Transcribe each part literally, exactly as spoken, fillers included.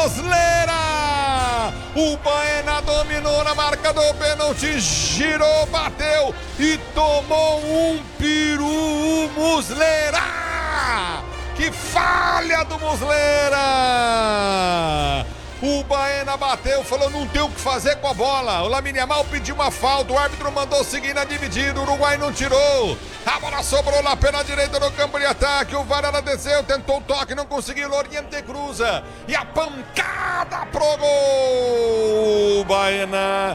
Muslera! O Baena dominou na marca do pênalti, girou, bateu e tomou um peru, o Muslera! Que falha do Muslera! O Baena bateu, falou, não tem o que fazer com a bola. O Lamine Yamal pediu uma falta, o árbitro mandou seguir na dividida, o Uruguai não tirou. A bola sobrou lá pela direita no campo de ataque, o Varela desceu, tentou o toque, não conseguiu, Loriente cruza. E a pancada pro gol! O Baena,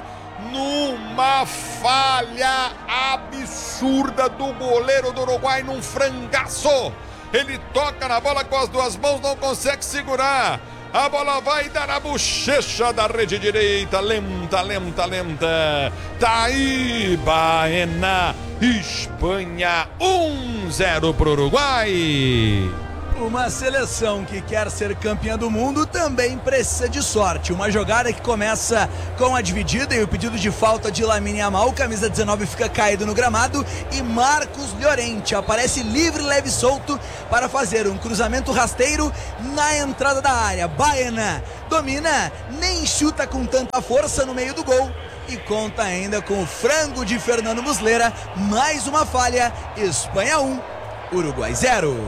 numa falha absurda do goleiro do Uruguai, num frangaço. Ele toca na bola com as duas mãos, não consegue segurar. A bola vai dar na bochecha da rede direita. Lenta, lenta, lenta. Tá aí, Baena. Espanha um a zero pro Uruguai. Uma seleção que quer ser campeã do mundo também precisa de sorte. Uma jogada que começa com a dividida e o pedido de falta de Lamine Yamal. Camisa dezenove fica caído no gramado e Marcos Llorente aparece livre, leve e solto para fazer um cruzamento rasteiro na entrada da área. Baena domina, nem chuta com tanta força no meio do gol. E conta ainda com o frango de Fernando Muslera. Mais uma falha. Espanha um, Uruguai zero.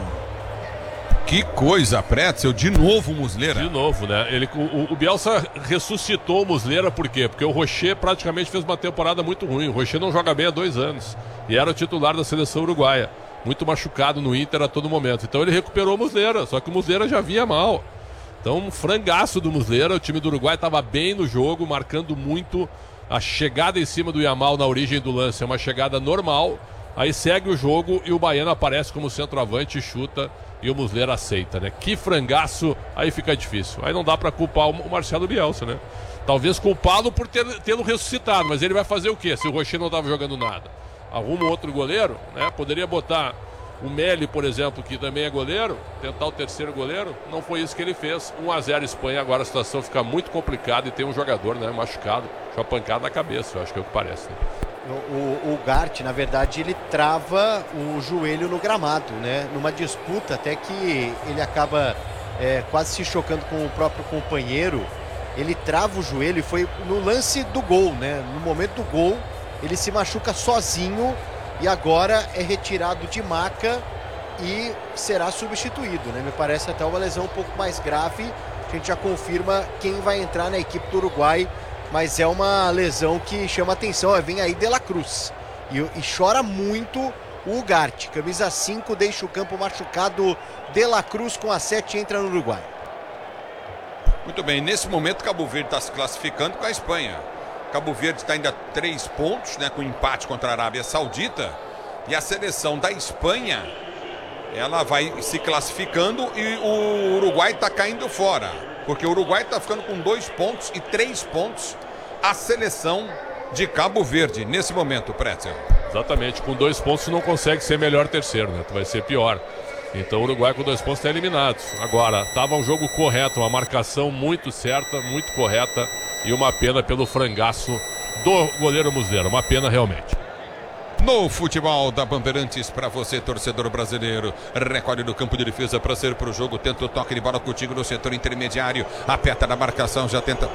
Que coisa, Pretzel, de novo o Muslera. De novo, né? Ele, o, o Bielsa ressuscitou o Muslera, por quê? Porque o Rocher praticamente fez uma temporada muito ruim. O Rocher não joga bem há dois anos. E era o titular da seleção uruguaia. Muito machucado no Inter a todo momento. Então ele recuperou o Muslera, só que o Muslera já vinha mal. Então um frangaço do Muslera. O time do Uruguai estava bem no jogo, marcando muito. A chegada em cima do Yamal na origem do lance é uma chegada normal. Aí segue o jogo e o Baena aparece como centroavante e chuta. E o Muslera aceita, né? Que frangaço, aí fica difícil. Aí não dá pra culpar o Marcelo Bielsa, né? Talvez culpá-lo por ter, tê-lo ressuscitado, mas ele vai fazer o quê? Se o Rocher não tava jogando nada. Arruma um outro goleiro, né? Poderia botar o Meli, por exemplo, que também é goleiro, tentar o terceiro goleiro. Não foi isso que ele fez. um a zero Espanha, agora a situação fica muito complicada e tem um jogador, né, machucado, com a pancada na cabeça, eu acho que é o que parece, né? O, o Gart, na verdade, ele trava o joelho no gramado, né? Numa disputa até que ele acaba é, quase se chocando com o próprio companheiro. Ele trava o joelho e foi no lance do gol, né? No momento do gol, ele se machuca sozinho e agora é retirado de maca e será substituído, né? Me parece até uma lesão um pouco mais grave. A gente já confirma quem vai entrar na equipe do Uruguai. Mas é uma lesão que chama atenção. Vem aí De La Cruz. E, e chora muito o Ugarte. Camisa cinco deixa o campo machucado. De La Cruz com a sete entra no Uruguai. Muito bem, nesse momento Cabo Verde está se classificando com a Espanha. Cabo Verde está ainda a três pontos, né, com empate contra a Arábia Saudita. E a seleção da Espanha, ela vai se classificando e o Uruguai está caindo fora. Porque o Uruguai está ficando com dois pontos e três pontos a seleção de Cabo Verde nesse momento, Pretzel. Exatamente, com dois pontos não consegue ser melhor terceiro, né? Vai ser pior. Então o Uruguai com dois pontos está eliminado. Agora, estava um jogo correto, uma marcação muito certa, muito correta e uma pena pelo frangaço do goleiro Muslera. Uma pena realmente. No futebol da Bandeirantes, para você, torcedor brasileiro, recolhe no campo de defesa para ser pro jogo, tenta o toque de bola contigo no setor intermediário, aperta na marcação, já tenta...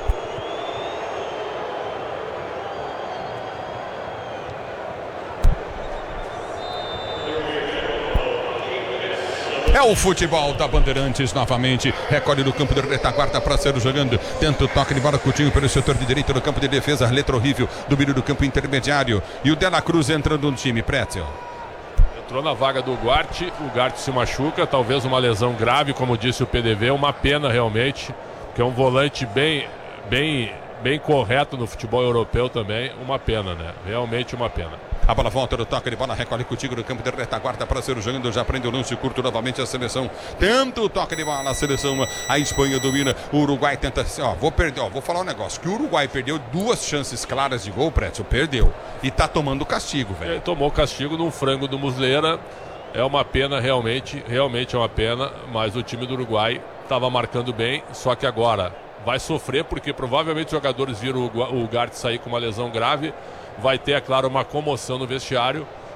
É o futebol da Bandeirantes novamente. Recolhe no campo de retaguarda para ser jogando. Tenta o toque de bola Coutinho pelo setor de direita no campo de defesa. Letra horrível do meio do campo intermediário. E o De La Cruz entrando no time. Pretzel. Entrou na vaga do Ugarte. O Ugarte se machuca. Talvez uma lesão grave, como disse o P D V. Uma pena realmente. Que é um volante bem, bem, bem correto no futebol europeu também. Uma pena, né? Realmente uma pena. A bola volta do toque de bola, recolhe contigo no campo de retaguarda para ser jogando, já prende o lance curto novamente a seleção. Tenta o toque de bola, a seleção, a Espanha domina, o Uruguai tenta, ó, vou perder, ó, vou falar um negócio, que o Uruguai perdeu duas chances claras de gol, Pretzel, perdeu, e tá tomando castigo, velho. Ele tomou castigo num frango do Muslera, é uma pena realmente, realmente é uma pena, mas o time do Uruguai estava marcando bem, só que agora vai sofrer, porque provavelmente os jogadores viram o Ugarte sair com uma lesão grave. Vai ter, é claro, uma comoção no vestiário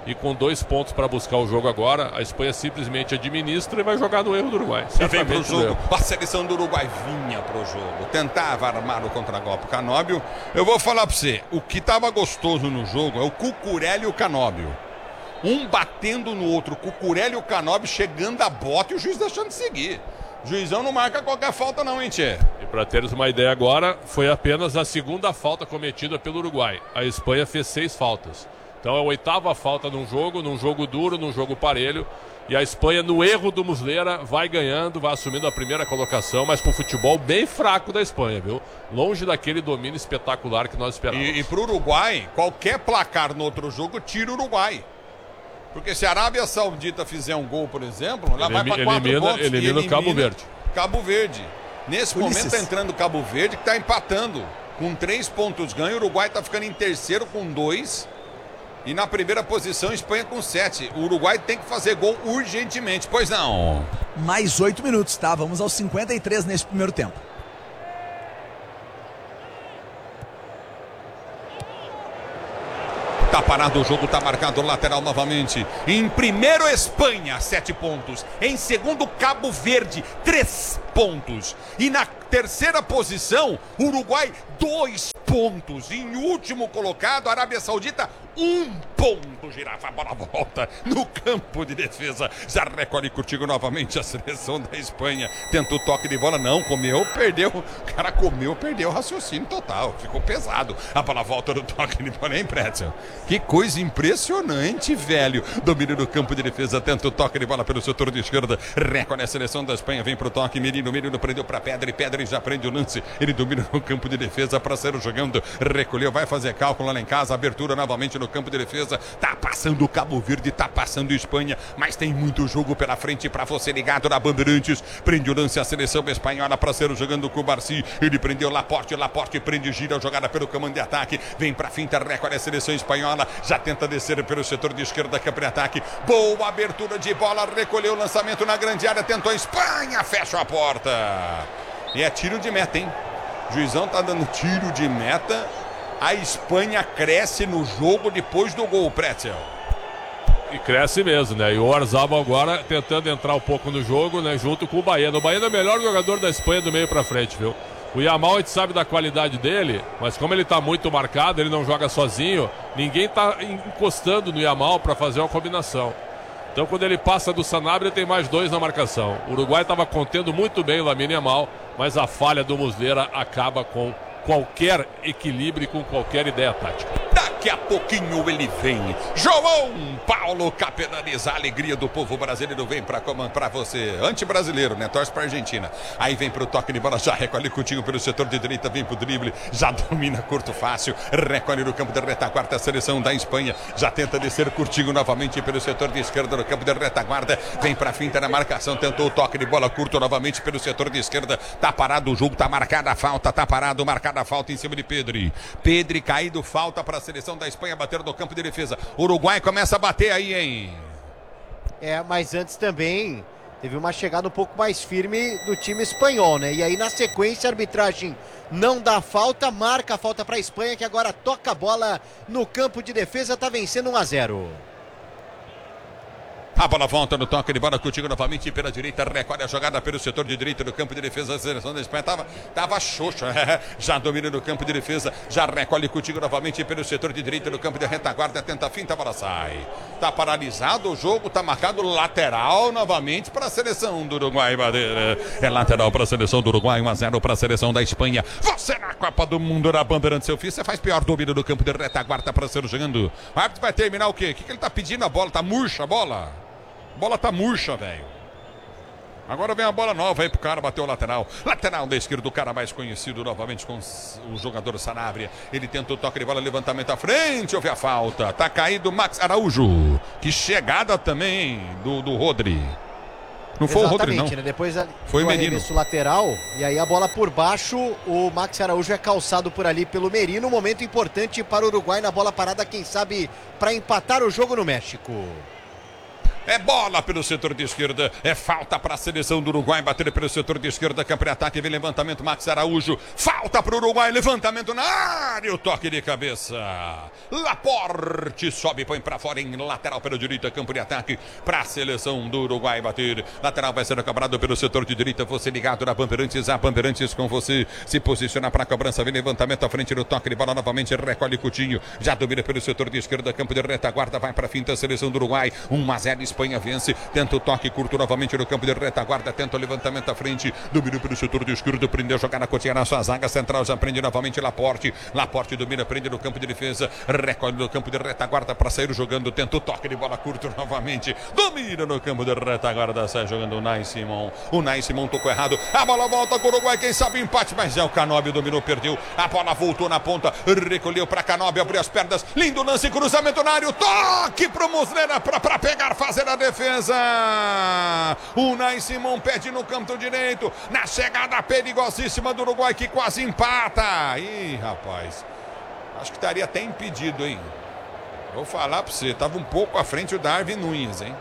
e com dois pontos para buscar o jogo agora, a Espanha simplesmente administra e vai jogar no erro do Uruguai. E vem pro jogo, a seleção do Uruguai vinha pro jogo, tentava armar o contragolpe. O Canóbio, eu vou falar pra você, o que tava gostoso no jogo é o Cucurella e o Canóbio. Um batendo no outro, o Cucurella e o Canóbio chegando a bota e o juiz deixando de seguir. O juizão não marca qualquer falta não, hein, tchê? E para teres uma ideia agora, foi apenas a segunda falta cometida pelo Uruguai. A Espanha fez seis faltas. Então é a oitava falta num jogo, num jogo duro, num jogo parelho. E a Espanha, no erro do Muslera, vai ganhando, vai assumindo a primeira colocação, mas com o futebol bem fraco da Espanha, viu? Longe daquele domínio espetacular que nós esperávamos. E, e pro Uruguai, qualquer placar no outro jogo tira o Uruguai. Porque se a Arábia Saudita fizer um gol, por exemplo, ela vai para quatro elimina, pontos. Elimina, elimina o Cabo Verde. Cabo Verde. Nesse Ulisses. momento está entrando o Cabo Verde, que está empatando. Com três pontos ganho, o Uruguai está ficando em terceiro com dois. E na primeira posição, Espanha com sete. O Uruguai tem que fazer gol urgentemente, pois não. Mais oito minutos, tá? Vamos aos cinquenta e três nesse primeiro tempo. Tá parado o jogo, tá marcado o lateral novamente. Em primeiro, Espanha, sete pontos. Em segundo, Cabo Verde, três pontos. E na terceira posição, Uruguai, dois pontos. E em último colocado, Arábia Saudita, um ponto. Girafa, a bola volta no campo de defesa. Já recolhe contigo novamente a seleção da Espanha. Tenta o toque de bola, não, comeu, perdeu. O cara comeu, perdeu o raciocínio total. Ficou pesado. A bola volta no toque de bola, hein, Pretzel? Que coisa impressionante, velho. Domínio do campo de defesa, tenta o toque de bola pelo setor de esquerda. Recolhe a seleção da Espanha, vem pro toque. Menino, Menino prendeu pra Pedra e Pedra já prende o lance. Ele domina no campo de defesa para ser jogando. Recolheu, vai fazer cálculo lá em casa. Abertura novamente no campo de defesa. Tá passando o Cabo Verde, tá passando Espanha. Mas tem muito jogo pela frente para você ligado na Bandeirantes. Prende o lance a seleção espanhola para ser jogando com o Barci. Ele prendeu Laporte, Laporte prende, gira a jogada pelo comando de ataque. Vem pra finta, recolhe a seleção espanhola. Já tenta descer pelo setor de esquerda, campo de ataque. Boa abertura de bola, recolheu o lançamento na grande área, tentou a Espanha, fecha a porta. E é tiro de meta, hein? O juizão tá dando tiro de meta. A Espanha cresce no jogo depois do gol, Pretzel. E cresce mesmo, né? E o Oyarzabal agora tentando entrar um pouco no jogo, né? Junto com o Baena. O Baena é o melhor jogador da Espanha do meio pra frente, viu? O Yamal, a gente sabe da qualidade dele, mas como ele tá muito marcado, ele não joga sozinho, ninguém tá encostando no Yamal para fazer uma combinação. Então quando ele passa do Sanabria, tem mais dois na marcação. O Uruguai estava contendo muito bem o Lamine Yamal, mas a falha do Muslera acaba com qualquer equilíbrio e com qualquer ideia tática. Daqui a pouquinho ele vem. João Paulo Capelaniza, a alegria do povo brasileiro vem pra, pra você. Anti-brasileiro, né? Torce pra Argentina. Aí vem pro toque de bola, já recolhe Coutinho pelo setor de direita, vem pro drible, já domina curto fácil, recolhe no campo de retaguarda a seleção da Espanha, já tenta descer Coutinho novamente pelo setor de esquerda no campo de retaguarda, vem pra finta na marcação, tentou o toque de bola curto novamente pelo setor de esquerda, tá parado o jogo, tá marcada a falta, tá parado, marcada a falta em cima de Pedri. Pedri caído, falta pra seleção da Espanha bater no campo de defesa. Uruguai começa a bater aí, hein? É, mas antes também teve uma chegada um pouco mais firme do time espanhol, né? E aí na sequência a arbitragem não dá falta, marca a falta para a Espanha, que agora toca a bola no campo de defesa, tá vencendo um a zero. A bola volta no toque de bola, Coutinho novamente pela direita, recolhe a jogada pelo setor de direita do campo de defesa. A seleção da Espanha tava, tava xoxa, já domina no campo de defesa, já recolhe Coutinho novamente pelo setor de direita do campo de retaguarda, tenta a finta, a bola sai. Tá paralisado o jogo, tá marcado lateral novamente para a seleção do Uruguai. É lateral para a seleção do Uruguai, um a zero para a seleção da Espanha. Você na Copa do Mundo, na Bandeirante, seu filho, você faz pior, domina no campo de retaguarda para ser jogando. O árbitro vai terminar o quê? O que, que ele tá pedindo a bola? Tá murcha a bola? A bola tá murcha, velho. Agora vem a bola nova aí pro cara, bateu o lateral. Lateral da esquerda, o cara mais conhecido novamente com o jogador Sanabria. Ele tenta o toque de bola, levantamento à frente, houve a falta. Tá caído Max Araújo. Que chegada também do, do Rodri. Não foi o Rodri, não. Né? Depois foi o Merino. Lateral, e aí a bola por baixo, o Max Araújo é calçado por ali pelo Merino. Momento importante para o Uruguai na bola parada, quem sabe para empatar o jogo no México. É bola pelo setor de esquerda. É falta para a seleção do Uruguai. Bater pelo setor de esquerda. Campo de ataque. Vem levantamento. Max Araújo. Falta para o Uruguai. Levantamento na área. O toque de cabeça. Laporte sobe, põe para fora em lateral pela direita. Campo de ataque para a seleção do Uruguai bater. Lateral vai ser cobrado pelo setor de direita. Você ligado na Bandeirantes. A Bandeirantes com você. Se posiciona para a cobrança. Vem levantamento à frente do toque de bola novamente. Recolhe Coutinho. Já domina pelo setor de esquerda. Campo de retaguarda. Vai para a finta. Seleção do Uruguai. um a zero. Espanha vence. Tenta o toque curto novamente no campo de retaguarda. Tenta o levantamento à frente. Domina pelo setor de esquerda. Prendeu jogar na cotinha na sua zaga central. Já prende novamente Laporte. Laporte domina. Prende no campo de defesa. Recolhe no campo de retaguarda para sair jogando. Tenta o toque de bola curto novamente. Domina no campo de retaguarda. Sai jogando o Nai Simon. O Nai Simon tocou errado. A bola volta com o Uruguai. Quem sabe empate. Mas é o Canóbio. Dominou, perdeu. A bola voltou na ponta. Recolheu para Canóbio. Abriu as pernas. Lindo lance. Cruzamento na área. Toque para o Muslera para pegar. Fazer a defesa. O Nai Simon pede no canto direito. Na chegada perigosíssima do Uruguai que quase empata. Ih, rapaz. Acho que estaria até impedido, hein? Vou falar pra você. Tava um pouco à frente o Darwin Nunes, hein?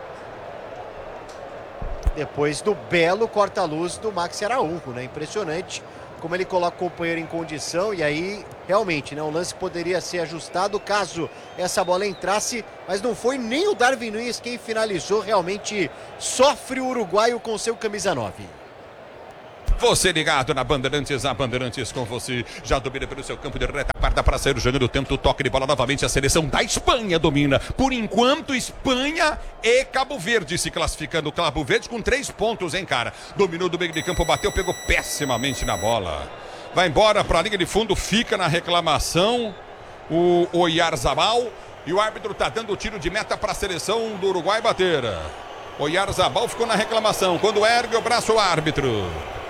Depois do belo corta-luz do Max Araújo, né? Impressionante como ele coloca o companheiro em condição e aí, realmente, né? O lance poderia ser ajustado caso essa bola entrasse, mas não foi nem o Darwin Nunes quem finalizou. Realmente sofre o uruguaio com seu camisa nove. Você ligado na Bandeirantes, a Bandeirantes com você. Já domina pelo seu campo de retaguarda para sair jogando. Tenta o toque de bola novamente. A seleção da Espanha domina. Por enquanto, Espanha e Cabo Verde se classificando. Cabo Verde com três pontos, hein, cara? Dominou do meio de campo, bateu, pegou pessimamente na bola. Vai embora para a linha de fundo, fica na reclamação o Oyarzabal. E o árbitro tá dando o tiro de meta para a seleção do Uruguai bater. Oyarzabal ficou na reclamação. Quando ergue o braço o árbitro.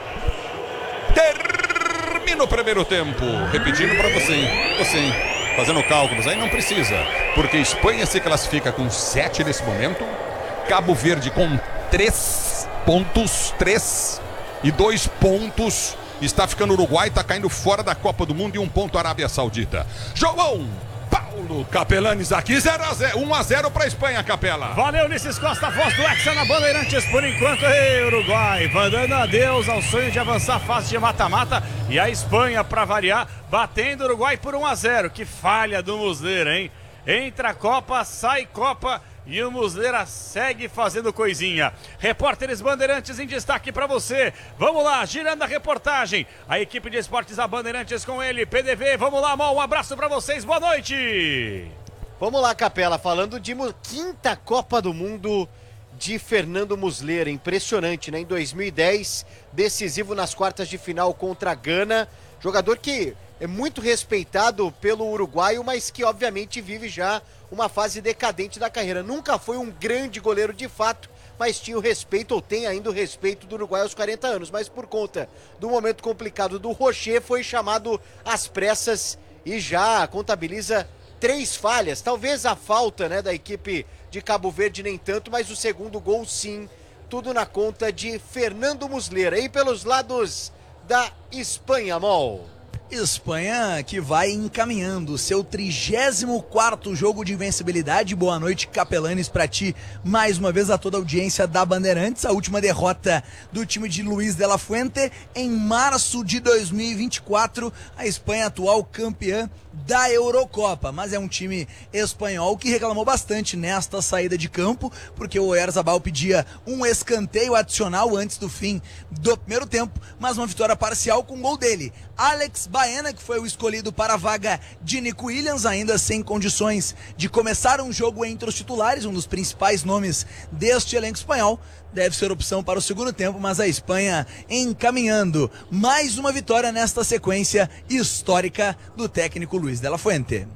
Termina o primeiro tempo. Repetindo para você, você fazendo cálculos, aí não precisa, porque Espanha se classifica com sete nesse momento, Cabo Verde com três pontos, três e dois pontos, está ficando Uruguai, está caindo fora da Copa do Mundo e um ponto Arábia Saudita. João Paulo Capelanes aqui, zero a zero, um a zero para a Espanha, Capela. Valeu, Ulisses Costa, voz do Hexa na Bandeirantes por enquanto. Ei, Uruguai, vai dando adeus ao sonho de avançar a fase de mata-mata. E a Espanha, para variar, batendo o Uruguai por um a zero. Que falha do Muslera, hein? Entra a Copa, sai Copa e o Muslera segue fazendo coisinha. Repórteres Bandeirantes em destaque para você. Vamos lá, girando a reportagem. A equipe de esportes da Bandeirantes com ele, P D V. Vamos lá, Mol, um abraço para vocês, boa noite. Vamos lá, Capela, falando de quinta Copa do Mundo de Fernando Muslera. Impressionante, né? Em dois mil e dez, decisivo nas quartas de final contra a Gana. Jogador que é muito respeitado pelo uruguaio, mas que obviamente vive já uma fase decadente da carreira. Nunca foi um grande goleiro de fato, mas tinha o respeito, ou tem ainda o respeito do Uruguai aos quarenta anos. Mas por conta do momento complicado do Rocher, foi chamado às pressas e já contabiliza três falhas. Talvez a falta, né, da equipe de Cabo Verde nem tanto, mas o segundo gol sim. Tudo na conta de Fernando Muslera. E pelos lados da Espanha, Mol. Espanha que vai encaminhando seu trigésimo quarto jogo de invencibilidade. Boa noite, Capelanes, pra ti, mais uma vez a toda a audiência da Bandeirantes. A última derrota do time de Luiz de la Fuente em março de dois mil e vinte e quatro, a Espanha atual campeã da Eurocopa, mas é um time espanhol que reclamou bastante nesta saída de campo, porque o Oyarzabal pedia um escanteio adicional antes do fim do primeiro tempo, mas uma vitória parcial com gol dele, Alex Baena, que foi o escolhido para a vaga de Nico Williams, ainda sem condições de começar um jogo entre os titulares, um dos principais nomes deste elenco espanhol. Deve ser opção para o segundo tempo, mas a Espanha encaminhando mais uma vitória nesta sequência histórica do técnico Luiz de la Fuente.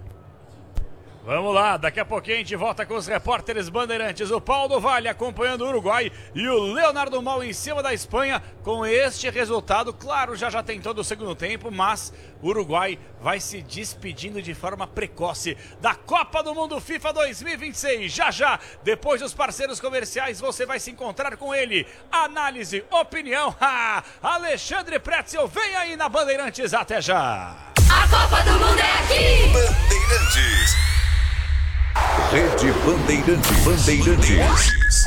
Vamos lá, daqui a pouquinho a gente volta com os repórteres Bandeirantes. O Paulo Vale acompanhando o Uruguai e o Leonardo Mal em cima da Espanha com este resultado. Claro, já já tem todo o segundo tempo, mas o Uruguai vai se despedindo de forma precoce da Copa do Mundo FIFA dois mil e vinte e seis. Já já, depois dos parceiros comerciais, você vai se encontrar com ele. Análise, opinião, ha! Alexandre Pretzel, vem aí na Bandeirantes, até já! A Copa do Mundo é aqui! Bandeirantes. Rede Bandeirantes. Bandeirantes.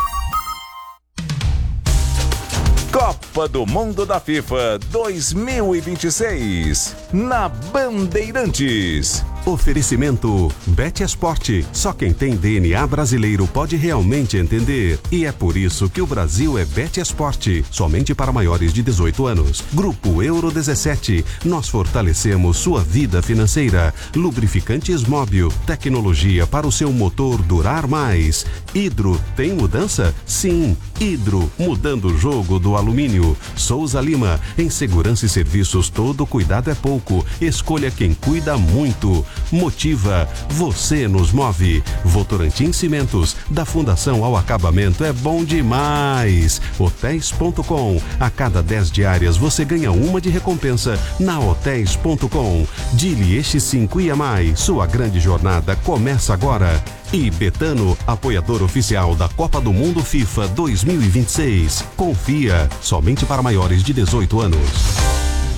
Copa do Mundo da FIFA dois mil e vinte e seis, na Bandeirantes. Oferecimento Bet Esporte. Só quem tem D N A brasileiro pode realmente entender. E é por isso que o Brasil é Bet Esporte. Somente para maiores de dezoito anos. Grupo Euro dezessete. Nós fortalecemos sua vida financeira. Lubrificantes Móbil. Tecnologia para o seu motor durar mais. Hidro, tem mudança? Sim. Hidro, mudando o jogo do alumínio. Souza Lima. Em segurança e serviços, todo cuidado é pouco. Escolha quem cuida muito. Motiva, você nos move. Votorantim Cimentos, da fundação ao acabamento é bom demais. Hotéis ponto com, a cada dez diárias você ganha uma de recompensa na Hotéis ponto com. Dili Eixi cinco I A M A I, sua grande jornada começa agora. E Betano, apoiador oficial da Copa do Mundo FIFA dois mil e vinte e seis. Confia, somente para maiores de dezoito anos.